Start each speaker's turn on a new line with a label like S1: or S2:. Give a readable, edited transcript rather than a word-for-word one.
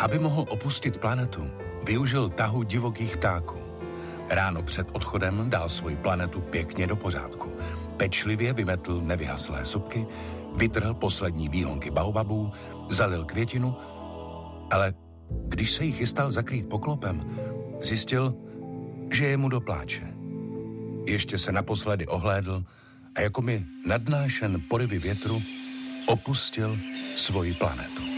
S1: Aby mohl opustit planetu, využil tahu divokých ptáků. Ráno před odchodem dal svoji planetu pěkně do pořádku. Pečlivě vymetl nevyhaslé sopky, vytrhl poslední výhonky baobabů, zalil květinu, ale když se jí chystal zakrýt poklopem, zjistil, že je mu do pláče. Ještě se naposledy ohlédl a jako mi nadnášen porivy větru opustil svoji planetu.